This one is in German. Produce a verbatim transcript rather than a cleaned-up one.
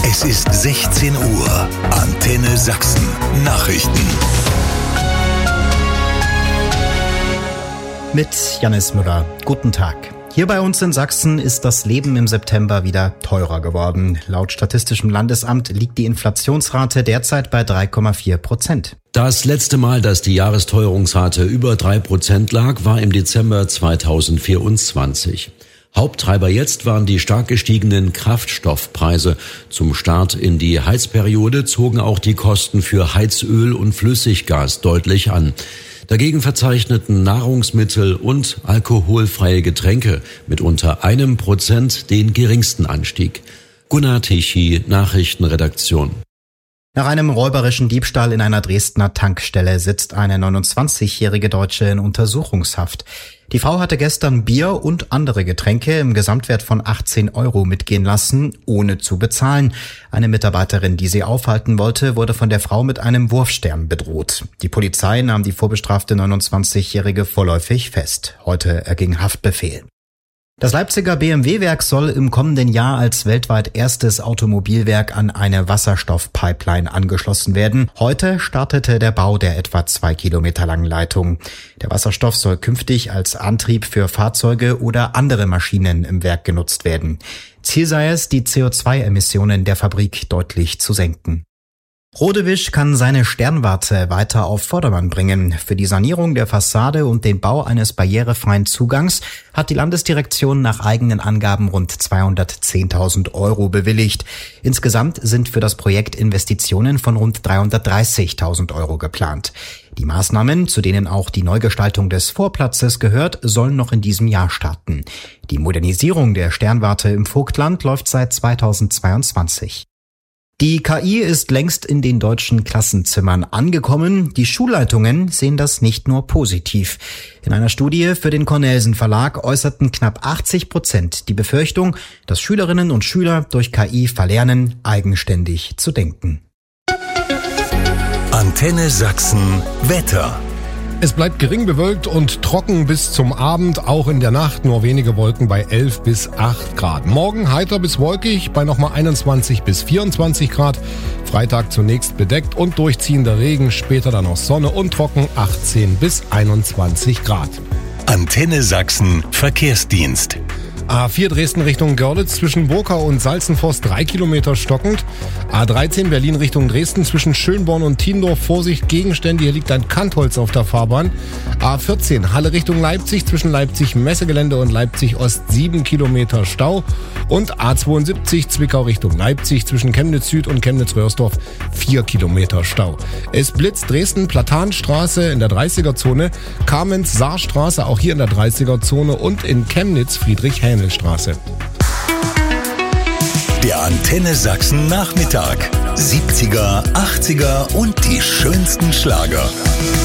Es ist sechzehn Uhr. Antenne Sachsen. Nachrichten. Mit Jannis Müller. Guten Tag. Hier bei uns in Sachsen ist das Leben im September wieder teurer geworden. Laut Statistischem Landesamt liegt die Inflationsrate derzeit bei drei Komma vier Prozent. Das letzte Mal, dass die Jahresteuerungsrate über drei Prozent lag, war im Dezember zweitausendvierundzwanzig. Haupttreiber jetzt waren die stark gestiegenen Kraftstoffpreise. Zum Start in die Heizperiode zogen auch die Kosten für Heizöl und Flüssiggas deutlich an. Dagegen verzeichneten Nahrungsmittel und alkoholfreie Getränke mit unter einem Prozent den geringsten Anstieg. Gunnar Tichy, Nachrichtenredaktion. Nach einem räuberischen Diebstahl in einer Dresdner Tankstelle sitzt eine neunundzwanzigjährige Deutsche in Untersuchungshaft. Die Frau hatte gestern Bier und andere Getränke im Gesamtwert von achtzehn Euro mitgehen lassen, ohne zu bezahlen. Eine Mitarbeiterin, die sie aufhalten wollte, wurde von der Frau mit einem Wurfstern bedroht. Die Polizei nahm die vorbestrafte neunundzwanzigjährige vorläufig fest. Heute erging Haftbefehl. Das Leipziger B M W-Werk soll im kommenden Jahr als weltweit erstes Automobilwerk an eine Wasserstoffpipeline angeschlossen werden. Heute startete der Bau der etwa zwei Kilometer langen Leitung. Der Wasserstoff soll künftig als Antrieb für Fahrzeuge oder andere Maschinen im Werk genutzt werden. Ziel sei es, die C O zwei Emissionen der Fabrik deutlich zu senken. Rodewisch kann seine Sternwarte weiter auf Vordermann bringen. Für die Sanierung der Fassade und den Bau eines barrierefreien Zugangs hat die Landesdirektion nach eigenen Angaben rund zweihundertzehntausend Euro bewilligt. Insgesamt sind für das Projekt Investitionen von rund dreihundertdreißigtausend Euro geplant. Die Maßnahmen, zu denen auch die Neugestaltung des Vorplatzes gehört, sollen noch in diesem Jahr starten. Die Modernisierung der Sternwarte im Vogtland läuft seit zweitausendzweiundzwanzig. Die K I ist längst in den deutschen Klassenzimmern angekommen. Die Schulleitungen sehen das nicht nur positiv. In einer Studie für den Cornelsen Verlag äußerten knapp achtzig Prozent die Befürchtung, dass Schülerinnen und Schüler durch K I verlernen, eigenständig zu denken. Antenne Sachsen Wetter. Es bleibt gering bewölkt und trocken bis zum Abend, auch in der Nacht nur wenige Wolken bei elf bis acht Grad. Morgen heiter bis wolkig bei nochmal einundzwanzig bis vierundzwanzig Grad. Freitag zunächst bedeckt und durchziehender Regen, später dann auch Sonne und trocken achtzehn bis einundzwanzig Grad. Antenne Sachsen Verkehrsdienst. A vier Dresden Richtung Görlitz zwischen Burkau und Salzenforst drei Kilometer stockend. A dreizehn Berlin Richtung Dresden zwischen Schönborn und Thiendorf. Vorsicht, Gegenstände, hier liegt ein Kantholz auf der Fahrbahn. A vierzehn Halle Richtung Leipzig zwischen Leipzig Messegelände und Leipzig Ost sieben Kilometer Stau. Und A zweiundsiebzig Zwickau Richtung Leipzig zwischen Chemnitz Süd und Chemnitz Röhrsdorf vier Kilometer Stau. Es blitzt Dresden Platanstraße in der dreißiger Zone, Kamenz Saarstraße auch hier in der dreißiger Zone und in Chemnitz Friedrich-Hähnel Straße. Der Antenne Sachsen Nachmittag. siebziger, achtziger und die schönsten Schlager.